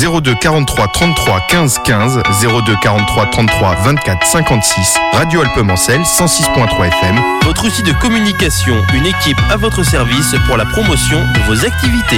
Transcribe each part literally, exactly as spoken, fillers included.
zéro deux quarante-trois trente-trois quinze quinze, zéro deux quarante-trois trente-trois vingt-quatre cinquante-six, Radio Alpemancel cent six virgule trois F M. Votre outil de communication, une équipe à votre service pour la promotion de vos activités.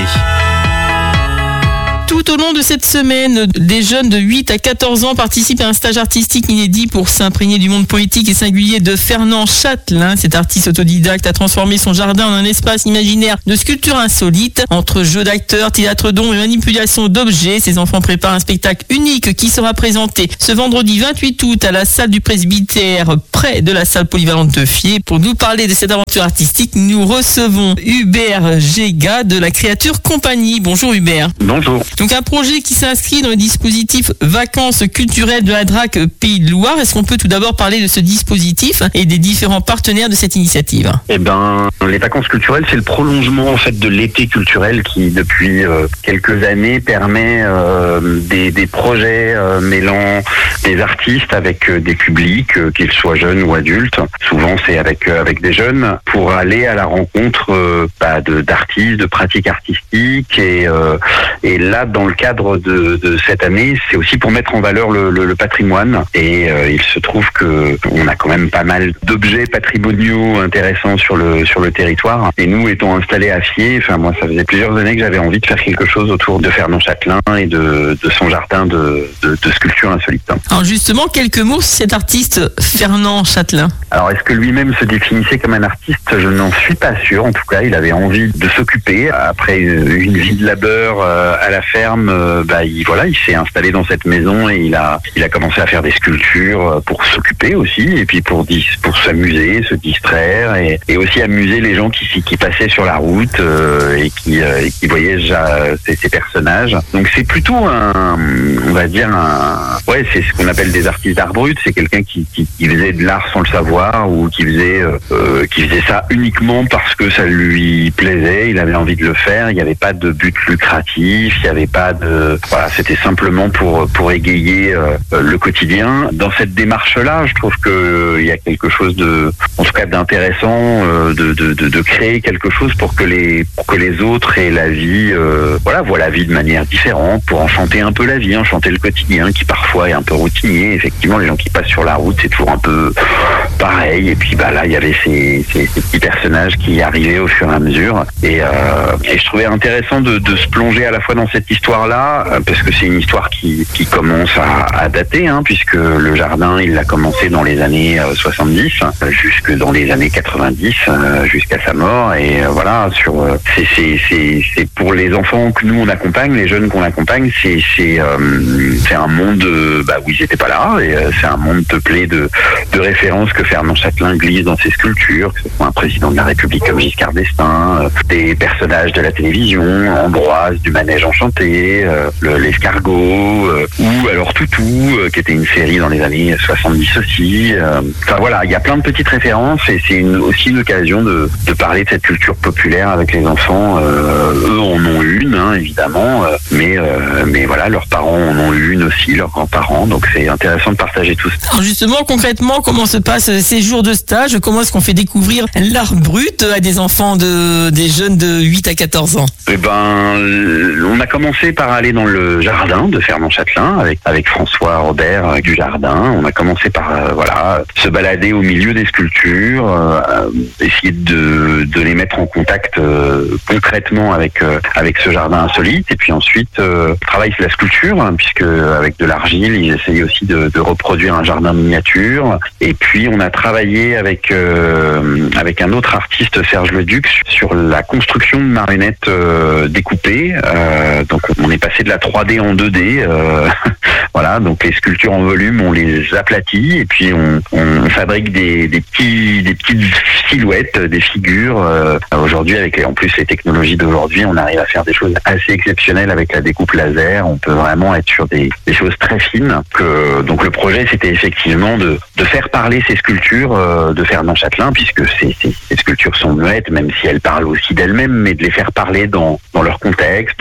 Tout au long de cette semaine, des jeunes de huit à quatorze ans participent à un stage artistique inédit pour s'imprégner du monde poétique et singulier de Fernand Chatelain. Cet artiste autodidacte a transformé son jardin en un espace imaginaire de sculpture insolite. Entre jeux d'acteurs, théâtre d'ombre et manipulation d'objets, ces enfants préparent un spectacle unique qui sera présenté ce vendredi vingt-huit août à la salle du presbytère, près de la salle polyvalente de Fier. Pour nous parler de cette aventure artistique, nous recevons Hubert Géga de la Créature Compagnie. Bonjour Hubert. Bonjour. Donc un projet qui s'inscrit dans le dispositif Vacances culturelles de la D R A C Pays de Loire. Est-ce qu'on peut tout d'abord parler de ce dispositif et des différents partenaires de cette initiative ? Eh ben, les vacances culturelles, c'est le prolongement en fait de l'été culturel qui, depuis euh, quelques années, permet euh, des, des projets euh, mêlant des artistes avec euh, des publics, euh, qu'ils soient jeunes ou adultes. Souvent, c'est avec euh, avec des jeunes pour aller à la rencontre euh, bah, de, d'artistes, de pratiques artistiques et euh, et là, dans le cadre de, de cette année, c'est aussi pour mettre en valeur le, le, le patrimoine. Et euh, il se trouve que on a quand même pas mal d'objets patrimoniaux intéressants sur le sur le territoire. Et nous, étant installés à Fier, enfin moi, ça faisait plusieurs années que j'avais envie de faire quelque chose autour de Fernand Chatelain et de, de son jardin de, de, de sculpture insolite. Alors justement, quelques mots sur cet artiste Fernand Chatelain. Alors, est-ce que lui-même se définissait comme un artiste ? Je n'en suis pas sûr. En tout cas, il avait envie de s'occuper. Après une vie de labeur euh, à la ferme, euh, bah, il, voilà, il s'est installé dans cette maison et il a, il a commencé à faire des sculptures pour s'occuper aussi, et puis pour, dis, pour s'amuser, se distraire, et, et aussi amuser les gens qui, qui passaient sur la route euh, et, qui, euh, et qui voyaient déjà ces, ces personnages. Donc c'est plutôt un, on va dire un, ouais, c'est ce qu'on appelle des artistes d'art brut. C'est quelqu'un qui, qui, qui faisait de l'art sans le savoir, ou qui faisait, euh, qui faisait ça uniquement parce que ça lui plaisait, il avait envie de le faire. Il n'y avait pas de but lucratif, il n'y avait pas de, voilà, c'était simplement pour pour égayer euh, le quotidien. Dans cette démarche-là, je trouve que il y a quelque chose de, en tout cas d'intéressant, euh, de, de de de créer quelque chose pour que les pour que les autres aient la vie, euh, voilà, voient la vie de manière différente, pour enchanter un peu la vie, enchanter le quotidien qui parfois est un peu routinier. Effectivement, les gens qui passent sur la route, c'est toujours un peu pareil. Et puis bah là, il y avait ces, ces, ces petits personnages qui arrivaient au fur et à mesure. Et, euh, et je trouvais intéressant de, de se plonger à la fois dans cette histoire-là, parce que c'est une histoire qui, qui commence à, à dater, hein, puisque le jardin, il a commencé dans les années soixante-dix, jusque dans les années quatre-vingt-dix, jusqu'à sa mort. Et euh, voilà, sur euh, c'est, c'est, c'est, c'est pour les enfants que nous on accompagne, les jeunes qu'on accompagne, c'est, c'est, euh, c'est un monde euh, bah, où ils n'étaient pas là, et euh, c'est un monde peuplé de, de références que Fernand Chatelain glisse dans ses sculptures, que ce soit un président de la République comme Giscard d'Estaing, euh, des personnages de la télévision, Ambroise du Manège Enchanté, euh, le, l'escargot, euh, ou alors Toutou, euh, qui était une série dans les années soixante-dix aussi. Euh, enfin voilà, il y a plein de petites références, et c'est une, aussi une occasion de, de parler de cette culture populaire avec les enfants. Euh, eux en ont une, hein, évidemment, euh, mais, euh, mais voilà, leurs parents en ont une aussi, leurs grands-parents, donc c'est intéressant de partager tout ça. Alors justement, concrètement, comment se passent ces jours de stage ? Comment est-ce qu'on fait découvrir l'art brut à des enfants, de, des jeunes de huit à quatorze ans ? Eh ben, on a commencé par aller dans le jardin de Fernand Chatelain avec, avec François Robert euh, du jardin. On a commencé par euh, voilà, se balader au milieu des sculptures, euh, essayer de, de les mettre en contact euh, concrètement avec, euh, avec ce jardin insolite. Et puis ensuite, euh, travailler sur la sculpture, hein, puisque avec de l'argile, ils essayaient aussi de, de reproduire un jardin miniature. Et puis on a travaillé avec, euh, avec un autre artiste, Serge Leduc, sur la construction de marionnettes euh, découpées. Euh, donc on est passé de la trois D en deux D. Euh, voilà, donc les sculptures en volume, on les aplatit, et puis on, on fabrique des, des, petits, des petites silhouettes, des figures. Euh, aujourd'hui, avec les, en plus les technologies d'aujourd'hui, on arrive à faire des choses assez exceptionnelles avec la découpe laser. On peut vraiment être sur des, des choses très fines. Que, donc le projet, c'était effectivement de, de faire parler ces sculptures euh, de Fernand Chatelain, puisque ces, ces, ces sculptures sont muettes, même si elles parlent aussi d'elles-mêmes, mais de les faire parler dans, dans leur contexte, de les mettre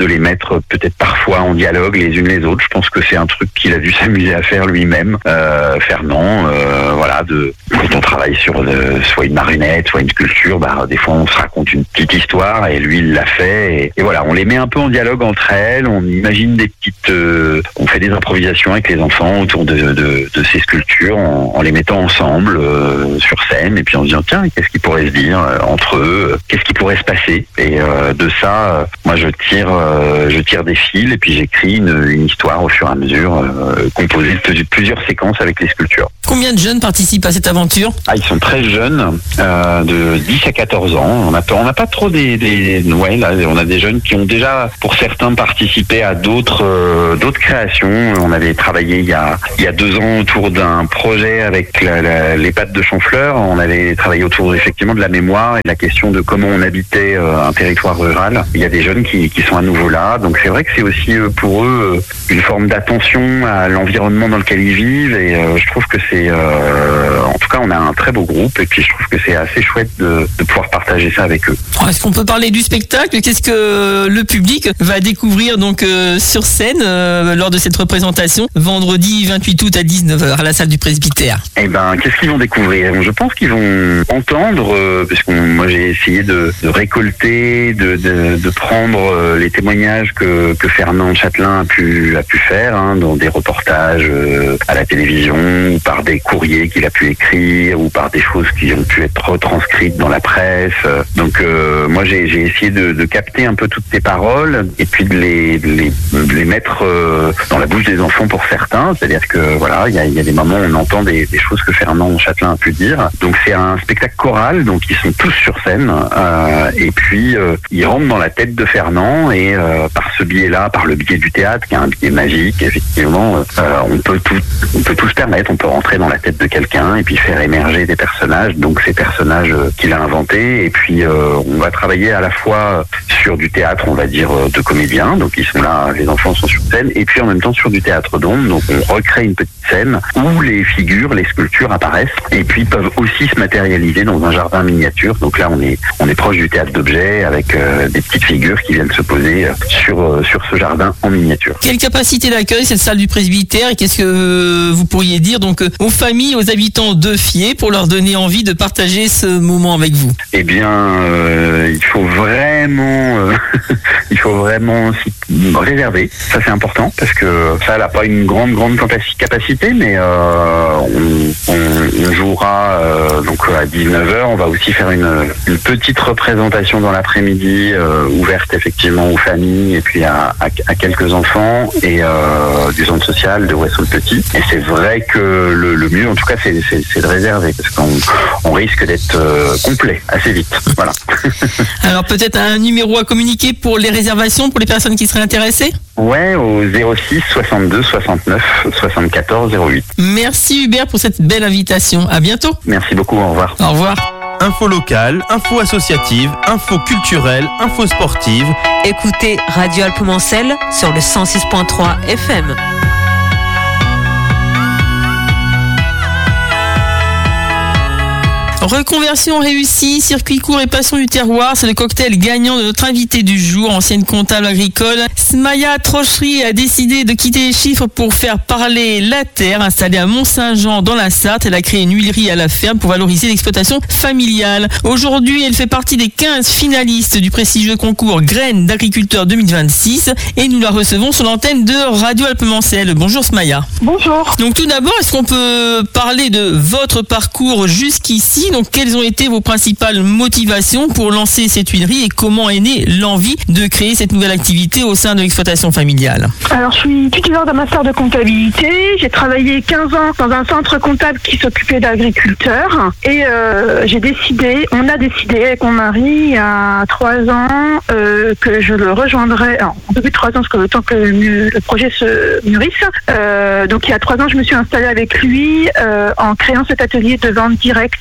mettre peut-être parfois en dialogue les unes les autres. Je pense que c'est un truc qu'il a dû s'amuser à faire lui-même. Euh, Fernand, euh, voilà, de, quand on travaille sur de, soit une marionnette, soit une sculpture, bah, des fois on se raconte une petite histoire et lui il l'a fait. Et, et voilà, on les met un peu en dialogue entre elles, on imagine des petites... Euh, on fait des improvisations avec les enfants autour de, de, de ces sculptures en, en les mettant ensemble euh, sur scène et puis en se disant tiens, qu'est-ce qu'ils pourraient se dire euh, entre eux, qu'est-ce qui pourrait se passer. Et euh, de ça, euh, moi je tire, euh, je tire des fils et puis j'écris une, une histoire au fur et à mesure euh, composée de plusieurs séquences avec les sculptures. Combien de jeunes participent à cette aventure ? Ah, ils sont très jeunes, euh, de dix à quatorze ans. On n'a on n'a pas trop des, des, ouais, là, on a des jeunes qui ont déjà, pour certains, participé à d'autres, euh, d'autres créations. On avait travaillé il y a, il y a deux ans autour d'un projet avec la, la, les pâtes de Chanfleur. On avait travaillé autour effectivement de la mémoire et de la question de comment on habitait euh, un territoire rural. Il y a des jeunes qui, qui sont à nouveau là. Donc c'est vrai que c'est aussi euh, pour eux euh, une forme d'attention à l'environnement dans lequel ils vivent. Et euh, je trouve que c'est, euh, en tout cas, on a un très beau groupe. Et puis je trouve que c'est assez chouette de, de pouvoir partager ça avec eux. Est-ce qu'on peut parler du spectacle ? Qu'est-ce que le public va découvrir donc euh, sur scène euh, lors de cette représentation vendredi vingt-huit août à dix-neuf heures à la salle du Presbytère ? Eh ben, qu'est-ce qu'ils vont découvrir ? Je pense qu'ils vont entendre, euh, parce que moi j'ai essayé de, de récolter, de, de, de prendre euh, les témoignages que, que Fernand Chatelain a pu, a pu faire, hein, dans des reportages euh, à la télévision, ou par des courriers qu'il a pu écrire, ou par des choses qui ont pu être retranscrites dans la presse. Donc euh, moi j'ai, j'ai essayé de, de capter un peu toutes ces paroles et puis de les, de les, de les mettre euh, dans la bouche des enfants pour certains. C'est-à-dire que voilà, il y a, il y a des moments où on entend des, des choses que Fernand Chatelain a pu dire. Donc c'est un spectacle choral, donc ils sont tous sur scène euh, et puis euh, ils rentrent dans la tête de Fernand et euh, par ce biais-là, par le biais du théâtre, qui est un biais magique, effectivement, euh, on peut tout, on peut tout se permettre. On peut rentrer dans la tête de quelqu'un et puis faire émerger des personnages. Donc ces personnages euh, qu'il a inventés et puis euh, on va travailler à la fois sur du théâtre, on va dire, de comédiens, donc ils sont là, les enfants sont sur scène, et puis en même temps sur du théâtre d'ombre, donc on recrée une petite scène où les figures, les sculptures apparaissent, et puis peuvent aussi se matérialiser dans un jardin miniature. Donc là on est on est proche du théâtre d'objets avec euh, des petites figures qui viennent se poser sur, euh, sur ce jardin en miniature. Quelle capacité d'accueil cette salle du Presbytère, et qu'est-ce que vous pourriez dire donc aux familles, aux habitants de Fier pour leur donner envie de partager ce moment avec vous ? Eh bien, euh, il faut vraiment, euh, il faut vraiment s'y réserver. Ça c'est important parce que ça n'a pas une grande grande capacité, mais euh, on, on, on jouera euh, donc à dix-neuf heures. On va aussi faire une, une petite représentation dans l'après-midi, euh, ouverte effectivement aux familles et puis à, à, à quelques enfants et euh, du centre social de Ouessant-le-Petit. Et c'est vrai que le, le mieux, en tout cas, c'est, c'est, c'est de réserver parce qu'on on risque d'être euh, complet assez vite. Voilà. Alors peut-être un numéro à communiquer pour les réservations, pour les personnes qui seraient intéressées ? Ouais, au zéro six soixante-deux soixante-neuf soixante-quatorze zéro huit. Merci Hubert pour cette belle invitation. À bientôt. Merci beaucoup, au revoir. Au revoir. Info locale, info associative, info culturelle, info sportive. Écoutez Radio Alpes-Mancel sur le cent six point trois F M. Reconversion réussie, circuit court et passion du terroir, c'est le cocktail gagnant de notre invité du jour, ancienne comptable agricole. Smaya Trochery a décidé de quitter les chiffres pour faire parler la terre. Installée à Mont-Saint-Jean dans la Sarthe, elle a créé une huilerie à la ferme pour valoriser l'exploitation familiale. Aujourd'hui, elle fait partie des quinze finalistes du prestigieux concours Graines d'agriculteurs deux mille vingt-six et nous la recevons sur l'antenne de Radio Alpes-Mancel. Bonjour Smaya. Bonjour. Donc tout d'abord, est-ce qu'on peut parler de votre parcours jusqu'ici ? Donc, quelles ont été vos principales motivations pour lancer cette huilerie et comment est née l'envie de créer cette nouvelle activité au sein de l'exploitation familiale ? Alors, je suis titulaire d'un master de comptabilité. J'ai travaillé quinze ans dans un centre comptable qui s'occupait d'agriculteurs. Et euh, j'ai décidé, on a décidé avec mon mari il y a trois ans euh, que je le rejoindrais. Alors, un peu plus de trois ans, parce que le temps que le, le projet se mûrisse. Euh, donc, il y a trois ans, je me suis installée avec lui euh, en créant cet atelier de vente directe euh,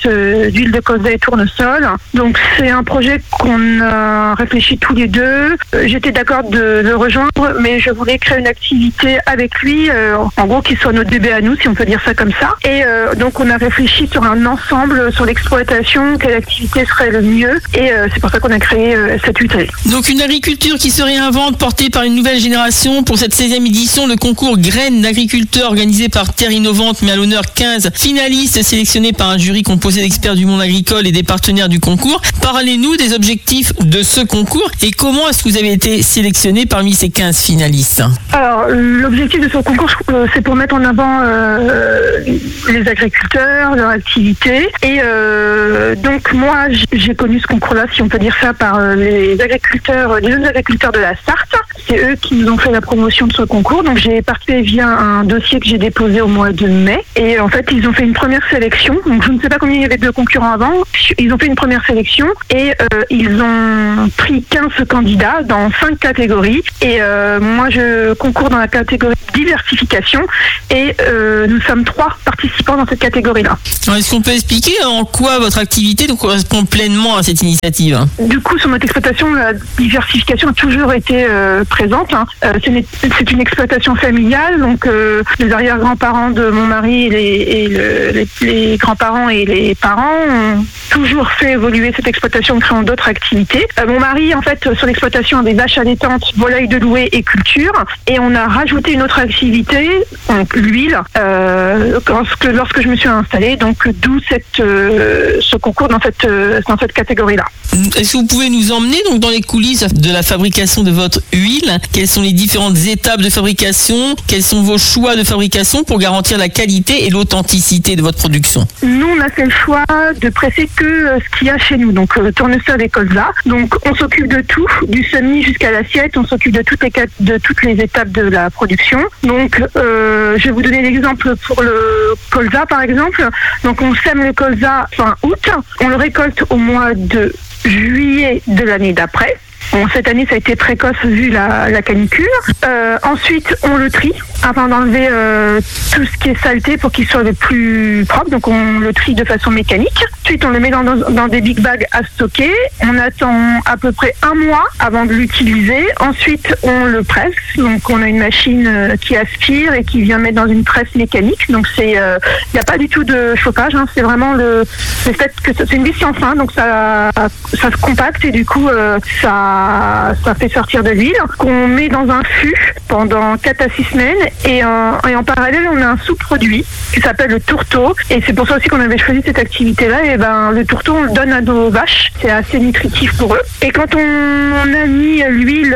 de, d'huile de colza et tournesol. Donc c'est un projet qu'on a réfléchi tous les deux. Euh, j'étais d'accord de le rejoindre, mais je voulais créer une activité avec lui, euh, en gros qu'il soit notre bébé à nous, si on peut dire ça comme ça. Et euh, donc on a réfléchi sur un ensemble, sur l'exploitation, quelle activité serait le mieux. Et euh, c'est pour ça qu'on a créé euh, cette U T. Donc une agriculture qui se réinvente, portée par une nouvelle génération. Pour cette seizième édition, le concours Graines d'agriculteurs organisé par Terre Innovante met à l'honneur quinze finalistes sélectionnés par un jury composé d'experts du monde agricole et des partenaires du concours. Parlez-nous des objectifs de ce concours et comment est-ce que vous avez été sélectionné parmi ces quinze finalistes? Alors, l'objectif de ce concours, euh, c'est pour mettre en avant euh, les agriculteurs, leur activité. Et euh, donc, moi, j'ai connu ce concours-là, si on peut dire ça, par euh, les agriculteurs, les jeunes agriculteurs de la Sarthe. C'est eux qui nous ont fait la promotion de ce concours. Donc, j'ai participé via un dossier que j'ai déposé au mois de mai. Et en fait, ils ont fait une première sélection. Donc, je ne sais pas combien il y avait de concurrents avant. Ils ont fait une première sélection et euh, ils ont pris quinze candidats dans cinq catégories. Et euh, moi, je concours dans la catégorie diversification et euh, nous sommes trois participants dans cette catégorie-là. Alors, est-ce qu'on peut expliquer en quoi votre activité correspond pleinement à cette initiative? Du coup, sur notre exploitation, la diversification a toujours été euh, présente. Hein. Euh, c'est, une, c'est une exploitation familiale, donc euh, les arrière-grands-parents de mon mari et, les, et le, les, les grands-parents et les parents ont toujours fait évoluer cette exploitation en créant d'autres activités. Euh, mon mari, en fait, sur l'exploitation, a des vaches allaitantes, volailles de louée et culture. Et on a rajouté une autre activité, donc l'huile, euh, lorsque, lorsque je me suis installée. Donc d'où cette, euh, ce concours dans cette, euh, dans cette catégorie-là. Est-ce que vous pouvez nous emmener donc dans les coulisses de la fabrication de votre huile? Quelles sont les différentes étapes de fabrication? Quels sont vos choix de fabrication pour garantir la qualité et l'authenticité de votre production? Nous, on a fait le choix de presser que euh, ce qu'il y a chez nous, donc euh, tournesol et colza. Donc on s'occupe de tout, du semis jusqu'à l'assiette, on s'occupe de toutes les, de toutes les étapes de la production. Donc euh, je vais vous donner l'exemple pour le colza par exemple. Donc on sème le colza fin août, on le récolte au mois de juillet de l'année d'après. Bon, cette année, ça a été précoce vu la, la canicule. Euh, ensuite, on le trie afin d'enlever euh, tout ce qui est saleté pour qu'il soit le plus propre. Donc, on le trie de façon mécanique. Ensuite, on le met dans, dans des big bags à stocker. On attend à peu près un mois avant de l'utiliser. Ensuite, on le presse. Donc, on a une machine euh, qui aspire et qui vient mettre dans une presse mécanique. Donc, c'est, il euh, n'y a pas du tout de chauffage. Hein. C'est vraiment le, le fait que c'est une vis sans fin. Donc, ça, ça se compacte et du coup, euh, ça ça fait sortir de l'huile qu'on met dans un fût pendant quatre à six semaines et en, et en parallèle on a un sous-produit qui s'appelle le tourteau et c'est pour ça aussi qu'on avait choisi cette activité-là. Et ben le tourteau on le donne à nos vaches, c'est assez nutritif pour eux. Et quand on, on a mis l'huile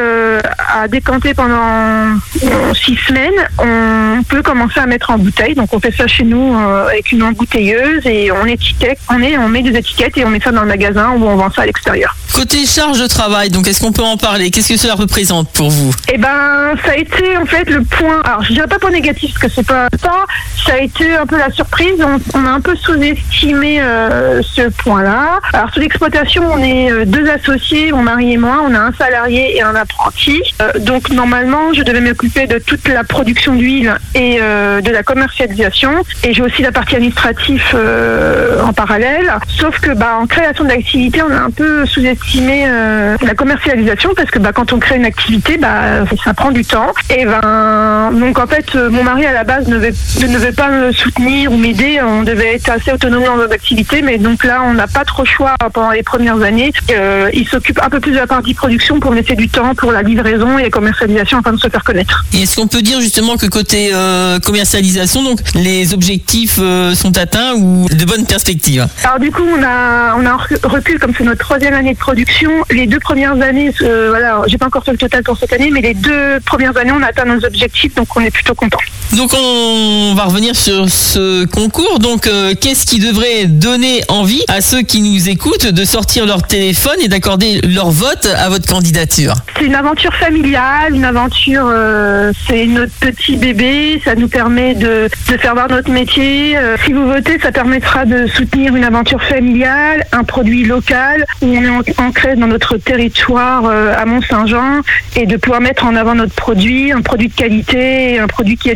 à décanter pendant six semaines, on peut commencer à mettre en bouteille. Donc on fait ça chez nous euh, avec une embouteilleuse et on étiquette, on, est, on met des étiquettes et on met ça dans le magasin ou on vend ça à l'extérieur. Côté charge de travail, donc est-ce qu'on peut en parler? Qu'est-ce que cela représente pour vous? Eh ben, ça a été en fait le point. Alors, je dirais pas point négatif parce que c'est pas ça. Ça a été un peu la surprise. On, on a un peu sous-estimé euh, ce point-là. Alors, sur l'exploitation, on est euh, deux associés, mon mari et moi. On a un salarié et un apprenti. Euh, donc, normalement, je devais m'occuper de toute la production d'huile et euh, de la commercialisation. Et j'ai aussi la partie administrative euh, en parallèle. Sauf que, bah, en création d'activité, on a un peu sous-estimé euh, la commercialisation parce que bah, quand on crée une activité, bah, ça prend du temps. Et ben, donc en fait, mon mari à la base ne devait, ne devait pas me soutenir ou m'aider. On devait être assez autonome dans nos activités, mais donc là, on n'a pas trop choix pendant les premières années. Euh, il s'occupe un peu plus de la partie production pour laisser du temps pour la livraison et la commercialisation afin de se faire connaître. Et est-ce qu'on peut dire justement que côté euh, commercialisation, donc les objectifs euh, sont atteints ou de bonnes perspectives? Alors du coup, on a on a un recul comme c'est notre troisième année de production. Les deux premières années, euh, voilà, j'ai pas encore fait le total pour cette année, mais les deux premières années, on a atteint nos objectifs, donc on est plutôt content. Donc on va revenir sur ce concours. Donc euh, qu'est-ce qui devrait donner envie à ceux qui nous écoutent de sortir leur téléphone et d'accorder leur vote à votre candidature? C'est une aventure familiale, une aventure, euh, c'est notre petit bébé, ça nous permet de, de faire voir notre métier. Euh, si vous votez, ça permettra de soutenir une aventure familiale, un produit local où on est ancré dans notre territoire euh, à Mont-Saint-Jean et de pouvoir mettre en avant notre produit, un produit de qualité et un produit qui a du goût.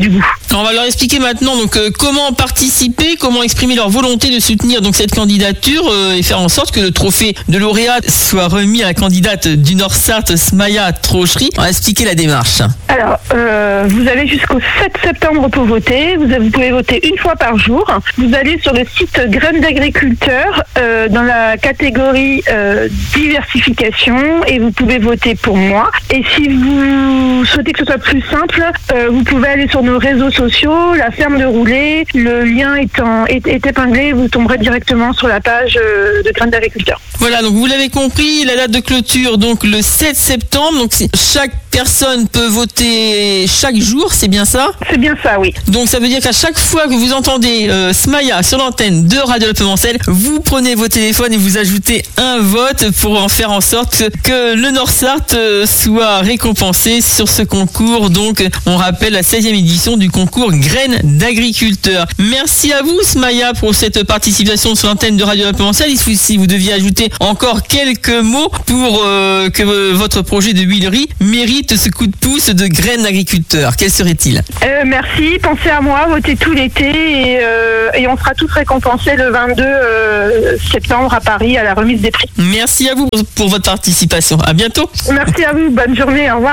On va leur expliquer maintenant donc euh, comment participer, comment exprimer leur volonté de soutenir donc cette candidature euh, et faire en sorte que le trophée de lauréat soit remis à la candidate du Nord-Sarthe, Smaya Trochery. On va expliquer la démarche. Alors, euh, vous avez jusqu'au sept septembre pour voter. Vous, avez, vous pouvez voter une fois par jour. Vous allez sur le site Graines d'agriculteurs euh, dans la catégorie euh, diversification et vous pouvez voter pour moi. Et si vous souhaitez que ce soit plus simple, euh, vous pouvez aller sur nos réseaux sociaux, la ferme de Roulet. Le lien est, en, est, est épinglé. Vous tomberez directement sur la page euh, de Graines d'agriculteurs. Voilà, donc vous l'avez compris, la date de clôture, donc le sept septembre. Donc chaque personne peut voter chaque jour, c'est bien ça ? C'est bien ça, oui. Donc ça veut dire qu'à chaque fois que vous entendez euh, Smaya sur l'antenne de Radio Alpemancel, vous prenez vos téléphones et vous ajoutez un vote pour en faire en sorte que le Nord-Sarthe euh, soit récompensé sur ce concours. Donc on rappelle la seizième édition du concours Graines d'agriculteurs. Merci à vous Smaya pour cette participation sur l'antenne de Radio Alpemancel. Si vous deviez ajouter encore quelques mots pour euh, que euh, votre projet de huilerie mérite ce coup de pouce de Graines d'agriculteurs, quel serait-il ? euh, Merci, pensez à moi, votez tout l'été et, euh, et on sera tous récompensés le vingt-deux euh, septembre à Paris à la remise des prix. Merci à vous pour votre participation. À bientôt. Merci à vous, bonne journée, au revoir.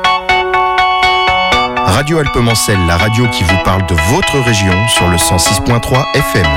Radio Alpemancel, la radio qui vous parle de votre région sur le cent six point trois F M.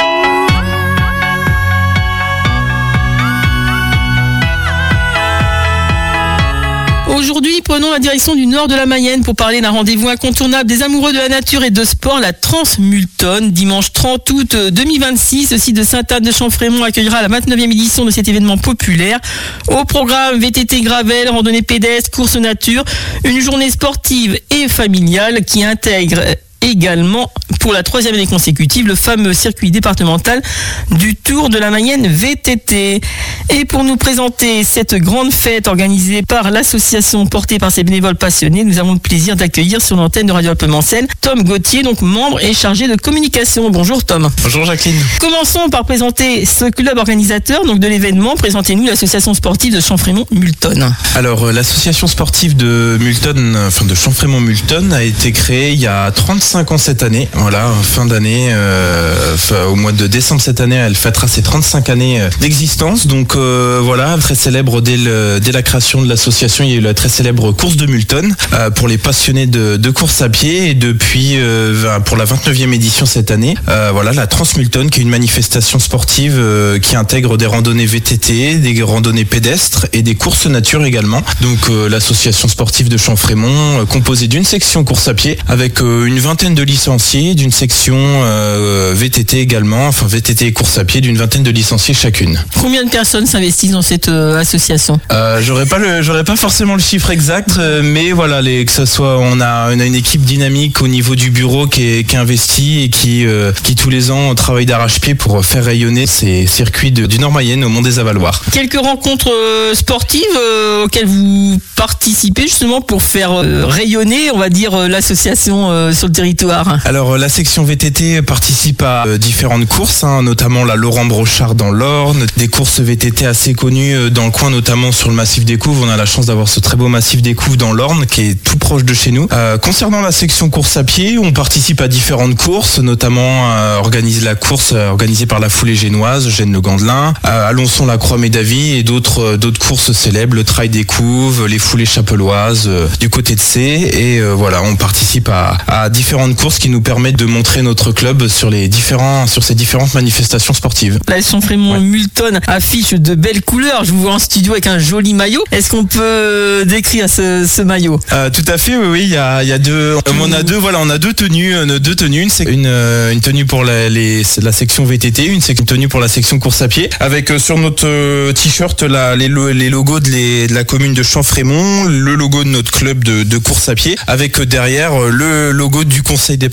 Aujourd'hui, prenons la direction du nord de la Mayenne pour parler d'un rendez-vous incontournable des amoureux de la nature et de sport, la Transmulton. Dimanche trente août deux mille vingt-six, le site de Sainte-Anne-de-Champfrémont accueillera la vingt-neuvième édition de cet événement populaire. Au programme V T T gravel, randonnée pédestre, course nature, une journée sportive et familiale qui intègre également pour la troisième année consécutive le fameux circuit départemental du Tour de la Mayenne V T T. Et pour nous présenter cette grande fête organisée par l'association portée par ses bénévoles passionnés, nous avons le plaisir d'accueillir sur l'antenne de Radio Alpemancel Tom Gauthier, donc membre et chargé de communication. Bonjour Tom. Bonjour Jacqueline. Commençons par présenter ce club organisateur donc de l'événement. Présentez-nous l'association sportive de Champfrémont-Multon. Alors l'association sportive de Multon, enfin de Champfrémont-Multon a été créée il y a trente-cinq ans cette année. Voilà, fin d'année, euh, au mois de décembre cette année, elle fêtera ses trente-cinq années d'existence. Donc euh, voilà, très célèbre dès, le, dès la création de l'association, il y a eu la très célèbre course de Multon euh, pour les passionnés de, de course à pied. Et depuis, euh, pour la vingt-neuvième édition cette année, euh, voilà, la Transmulton, qui est une manifestation sportive euh, qui intègre des randonnées V T T, des randonnées pédestres et des courses nature également. Donc euh, l'association sportive de Champfrémont, euh, composée d'une section course à pied avec euh, une vingtaine de licenciés, d'une section euh, V T T également, enfin V T T et course à pied, d'une vingtaine de licenciés chacune. Combien de personnes s'investissent dans cette euh, association ? euh, J'aurais pas le, j'aurais pas forcément le chiffre exact, euh, mais voilà, les, que ce soit, on a, on a une équipe dynamique au niveau du bureau qui est, qui est investie et qui, euh, qui tous les ans travaille d'arrache-pied pour faire rayonner ces circuits de, du Nord-Mayenne au Mont des Avaloirs. Quelques rencontres euh, sportives euh, auxquelles vous participez justement pour faire euh, rayonner, on va dire, euh, l'association euh, sur le territoire. Alors la section V T T participe à euh, différentes courses, hein, notamment la Laurent Brochard dans l'Orne, des courses V T T assez connues euh, dans le coin, notamment sur le massif des Couves. On a la chance d'avoir ce très beau massif des Couves dans l'Orne qui est tout proche de chez nous. Euh, concernant la section course à pied, on participe à différentes courses, notamment euh, organise la course euh, organisée par la foulée génoise, Gênes-le-Gandelin, euh, Alençon la Croix-Médavie et d'autres euh, d'autres courses célèbres, le Trail des Couves, les foulées chapelloises euh, du côté de C. Et euh, voilà, on participe à, à différentes courses qui nous permettent de montrer notre club sur les différents sur ces différentes manifestations sportives. La Champfrémont-Multon ouais. affiche de belles couleurs. Je vous vois en studio avec un joli maillot. Est-ce qu'on peut décrire ce, ce maillot ? euh, Tout à fait, oui, oui. Il y a, il y a deux. Euh, on a deux. Voilà, on a deux tenues, deux tenues. Une, c'est une, une tenue pour la, les, la section V T T, une, c'est une tenue pour la section course à pied. Avec euh, sur notre euh, t-shirt là, les, les logos de, les, de la commune de Champfrémont, le logo de notre club de, de course à pied, avec euh, derrière euh, le logo du conseil départemental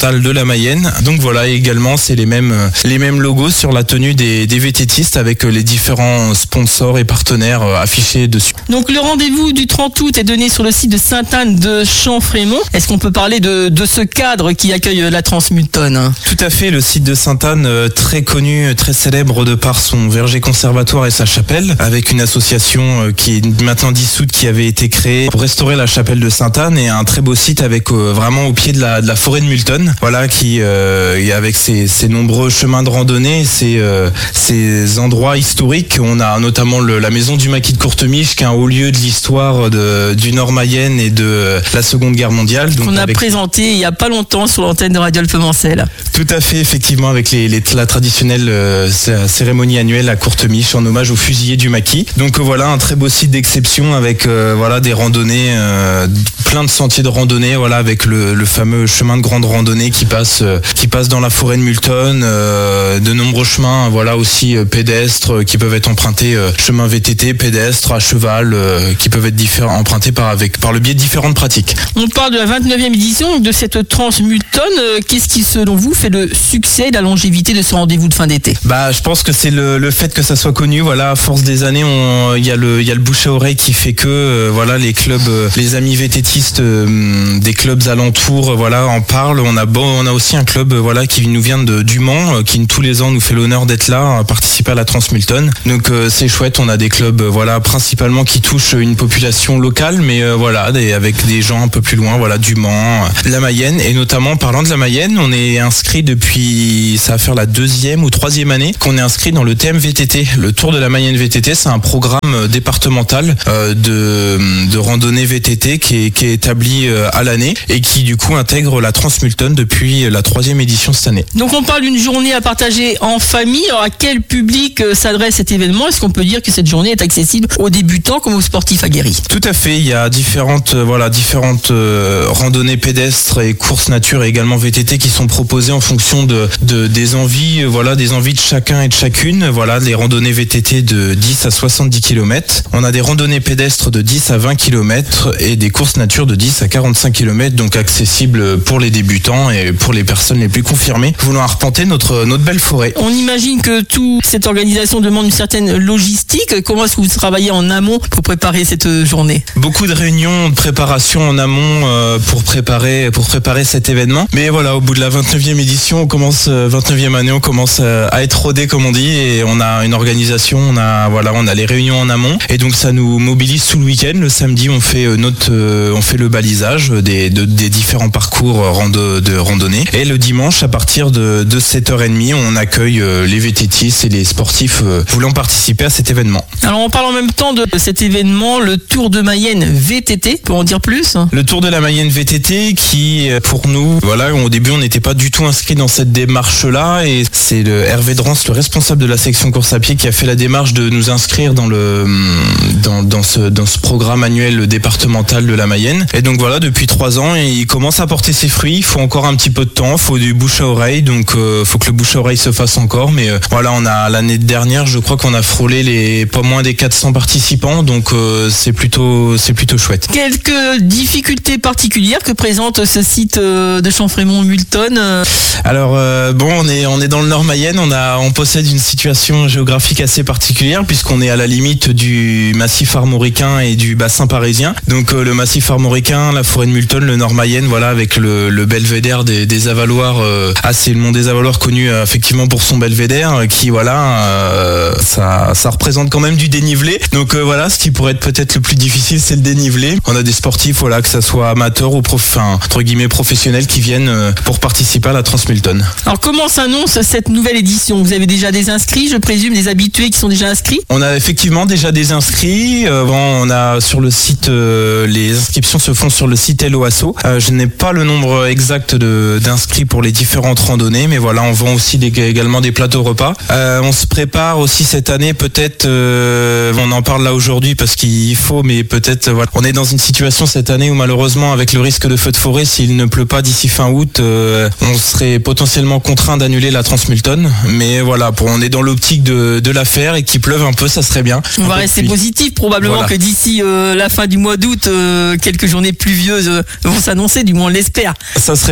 départementale de la Mayenne. Donc voilà, également c'est les mêmes les mêmes logos sur la tenue des, des vététistes avec les différents sponsors et partenaires affichés dessus. Donc le rendez-vous du trente août est donné sur le site de Sainte-Anne de Champfrémont. Est-ce qu'on peut parler de, de ce cadre qui accueille la Transmulton ? Tout à fait, le site de Sainte-Anne, très connu, très célèbre de par son verger conservatoire et sa chapelle, avec une association qui est maintenant dissoute, qui avait été créée pour restaurer la chapelle de Sainte-Anne, et un très beau site avec euh, vraiment au pied de la, de la forêt de Multon, voilà, qui euh, avec ses, ses nombreux chemins de randonnée, ces euh, ces endroits historiques. On a notamment le, la maison du maquis de Courtemiche, qui est un haut lieu de l'histoire de, du Nord Mayenne et de la Seconde Guerre mondiale. Donc on a avec... présenté il y a pas longtemps sur l'antenne de Radio Alpemancel. Tout à fait, effectivement, avec les, les, la traditionnelle euh, cérémonie annuelle à Courtemiche en hommage aux fusillés du maquis. Donc euh, voilà, un très beau site d'exception avec euh, voilà des randonnées, euh, plein de sentiers de randonnée, voilà, avec le, le fameux chemin de grande randonnée qui passe euh, qui passe dans la forêt de Multon, euh, de nombreux chemins, voilà, aussi euh, pédestres euh, qui peuvent être empruntés, euh, chemin V T T, pédestres, à cheval, euh, qui peuvent être différents, empruntés par avec par le biais de différentes pratiques. On parle de la vingt-neuvième édition de cette Transmulton. Euh, qu'est-ce qui, selon vous, fait le succès et la longévité de ce rendez-vous de fin d'été ? Bah, je pense que c'est le, le fait que ça soit connu. Voilà, à force des années, on, il y a le, il y a le bouche à oreille qui fait que, euh, voilà, les clubs, euh, les amis vététistes euh, des clubs alentours, euh, voilà, en parlent. On a bon, on a aussi un club, euh, voilà, qui nous vient de du Mans, euh, qui tous les ans nous fait l'honneur d'être là, à participer à la Transmulton. Donc euh, c'est chouette. On a des clubs, euh, voilà, principalement qui touchent une population locale, mais euh, voilà, des, avec des gens un peu plus loin, voilà, du Mans, euh, la Mayenne, et notamment parlant de la Mayenne, on est inscrit depuis, ça va faire la deuxième ou troisième année qu'on est inscrit dans le T M V T T, le Tour de la Mayenne V T T. C'est un programme départemental euh, de, de randonnée V T T qui est, qui est établi euh, à l'année et qui du coup intègre la Transmulton depuis la troisième édition cette année. Donc on parle d'une journée à partager en famille. Alors à quel public euh, s'adresse cet événement ? Est-ce qu'on peut dire que cette journée est accessible aux débutants comme aux sportifs aguerris ? Tout à fait, il y a différentes, euh, voilà, différentes euh, randonnées pédestres et courses nature et également V T T qui sont proposées en fonction de, de des envies, euh, voilà, des envies de chacun et de chacune. Voilà, les randonnées V T T de dix à soixante-dix kilomètres. On a des randonnées pédestres de dix à vingt kilomètres et des courses nature de dix à quarante-cinq kilomètres, donc accessibles pour les débutants et pour les personnes les plus confirmées voulant arpenter notre, notre belle forêt. On imagine que toute cette organisation demande une certaine logistique. Comment est-ce que vous travaillez en amont pour préparer cette journée ? Beaucoup de réunions de préparation en amont euh, pour préparer pour préparer cet événement. Mais voilà, au bout de la vingt-neuvième édition, on commence euh, vingt-neuvième année, on commence euh, à être rodé comme on dit, et on a une organisation, on a voilà, on a les réunions en amont, et donc ça nous mobilise tout le week-end. Le samedi, on fait euh, notre euh, on fait le balisage des de, des différents parcours rando, de randonnée, et le dimanche à partir de de sept heures trente, on accueille euh, les vététistes et les sportifs euh, voulant participer à cet événement. Alors on parle en même temps de cet événement, le Tour de Mayenne V T T. Pour en dire plus ? Le Tour de la Mayenne V T T qui, pour nous, voilà, au début on n'était pas du tout inscrit dans cette démarche-là, et c'est le Hervé Drance, le responsable de la section course à pied, qui a fait la démarche de nous inscrire dans le dans, dans ce dans ce programme annuel départemental de la Mayenne. Et donc voilà, depuis trois ans, il commence à porter ses fruits. Il faut encore un petit peu de temps, il faut du bouche à oreille, donc euh, faut que le bouche à oreille se fasse encore. Mais euh, voilà, on a l'année dernière, je crois qu'on a frôlé les pas moins des quatre cents participants, donc euh, c'est plutôt c'est plutôt chouette. Quelques difficultés particulières que présente ce site de Champfrémont-Multon. Alors euh, bon, on est on est dans le Nord Mayenne, on a on possède une situation géographique assez particulière puisqu'on est à la limite du massif armoricain et du bassin parisien. Donc euh, le massif armoricain, la forêt de Multon, le Nord Mayenne, voilà, avec le, le belvédère des, des Avaloirs. Euh, ah, c'est le mont des Avaloirs connu euh, effectivement pour son belvédère, euh, qui voilà, euh, ça ça représente quand même du dénivelé. Donc euh, voilà, ce qui pourrait être peut-être le plus difficile, c'est le dénivelé. On a des sportifs, voilà, que ça soit amateurs ou prof, enfin, entre guillemets professionnels, qui viennent euh, pour participer à la Transmulton. Alors comment s'annonce cette nouvelle édition ? Vous avez déjà des inscrits, je présume, des habitués qui sont déjà inscrits ? On a effectivement déjà des inscrits. Euh, bon, on a sur le site, euh, les inscriptions se font sur le site Hello Asso. Euh, je n'ai pas le nombre exact de, d'inscrits pour les différentes randonnées, mais voilà, on vend aussi des, également des plateaux repas. Euh, on se prépare aussi cette année, peut-être, euh, on en parle là aujourd'hui parce qu'il faut, mais peut-être, voilà, on est dans une situation cette année où malheureusement, avec le risque de feu de forêt, s'il ne pleut pas d'ici fin août, euh, on serait potentiellement contraint d'annuler la Transmulton. Mais voilà, pour, on est dans l'optique de, de la faire, et qu'il pleuve un peu, ça serait bien. On va rester positif, probablement voilà. Que d'ici euh, la fin du mois d'août, euh, quelques journées pluvieuses euh, vont s'annoncer, du moins on l'espère. Ça serait bien.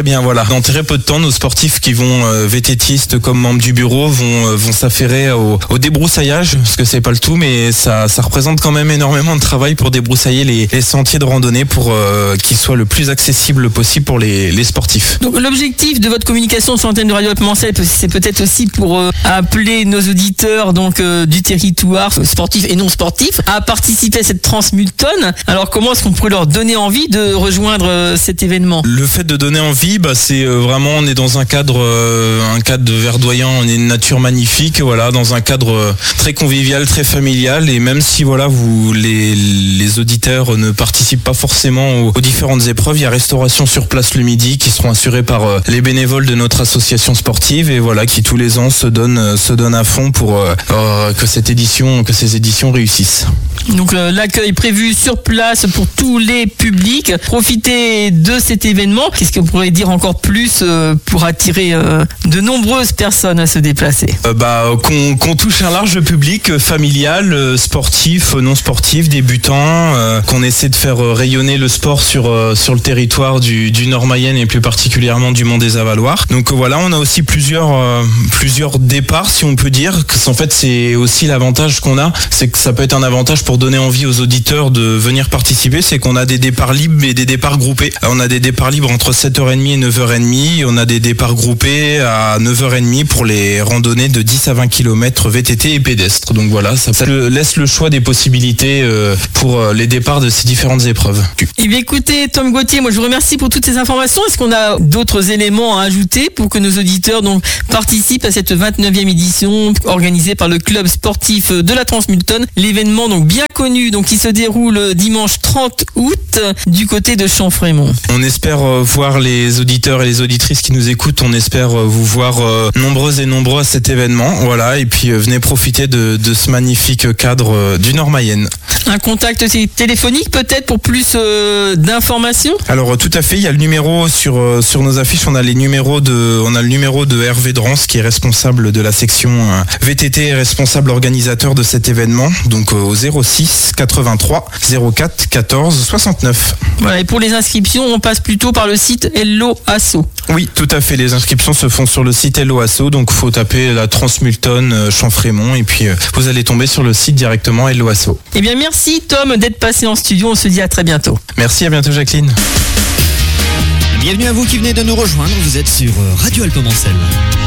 bien, voilà. Dans très peu de temps, nos sportifs qui vont euh, vététistes comme membres du bureau vont euh, vont s'affairer au, au débroussaillage, parce que c'est pas le tout, mais ça ça représente quand même énormément de travail pour débroussailler les, les sentiers de randonnée pour euh, qu'ils soient le plus accessibles possible pour les, les sportifs. Donc l'objectif de votre communication sur l'antenne de Radio Alpemonsel, c'est peut-être aussi pour euh, appeler nos auditeurs donc euh, du territoire, sportifs et non sportifs, à participer à cette Transmulton. Alors comment est-ce qu'on pourrait leur donner envie de rejoindre euh, cet événement? Le fait de donner envie, bah, c'est euh, vraiment, on est dans un cadre, euh, un cadre verdoyant, on est une nature magnifique, voilà, dans un cadre euh, très convivial, très familial, et même si voilà, vous les, les auditeurs ne participent pas forcément aux, aux différentes épreuves, il y a restauration sur place le midi qui seront assurés par euh, les bénévoles de notre association sportive, et voilà, qui tous les ans se donnent, euh, se donnent à fond pour euh, euh, que cette édition, que ces éditions réussissent. Donc euh, l'accueil prévu sur place pour tous les publics. Profitez de cet événement. Qu'est-ce qu'on pourrait dire encore plus euh, pour attirer euh, de nombreuses personnes à se déplacer? euh, bah, qu'on, qu'on touche un large public euh, familial, euh, sportif, euh, non sportif, débutant, euh, qu'on essaie de faire euh, rayonner le sport sur euh, sur le territoire du, du Nord Mayenne et plus particulièrement du Mont des Avaloirs. Donc euh, voilà, on a aussi plusieurs euh, plusieurs départs, si on peut dire. En fait, c'est aussi l'avantage qu'on a, c'est que ça peut être un avantage pour donner envie aux auditeurs de venir participer, c'est qu'on a des départs libres et des départs groupés. On a des départs libres entre sept heures trente et neuf heures trente, on a des départs groupés à neuf heures trente pour les randonnées de dix à vingt kilomètres V T T et pédestres. Donc voilà, ça, ça laisse le choix des possibilités pour les départs de ces différentes épreuves. Eh bien écoutez, Tom Gauthier, moi je vous remercie pour toutes ces informations. Est-ce qu'on a d'autres éléments à ajouter pour que nos auditeurs donc participent à cette vingt-neuvième édition organisée par le club sportif de la Transmulton, l'événement donc bien connu donc qui se déroule dimanche trente août du côté de Champfrémont. On espère euh, voir les auditeurs et les auditrices qui nous écoutent, on espère euh, vous voir euh, nombreux et nombreux à cet événement, voilà, et puis euh, venez profiter de, de ce magnifique cadre euh, du Nord Mayenne. Un contact téléphonique peut-être pour plus euh, d'informations? Alors euh, tout à fait, il y a le numéro sur euh, sur nos affiches, on a les numéros de on a le numéro de Hervé Drance qui est responsable de la section euh, V T T et responsable organisateur de cet événement, donc euh, au zéro six quatre-vingt-trois zéro quatre quatorze soixante-neuf. Voilà, et pour les inscriptions, on passe plutôt par le site Hello Asso. Oui, tout à fait, les inscriptions se font sur le site Hello Asso, donc faut taper la Transmulton euh, Champfrémont et puis euh, vous allez tomber sur le site directement Hello Asso. Eh bien merci Tom d'être passé en studio, on se dit à très bientôt. Merci, à bientôt Jacqueline. Bienvenue à vous qui venez de nous rejoindre, vous êtes sur Radio Alpemonsel.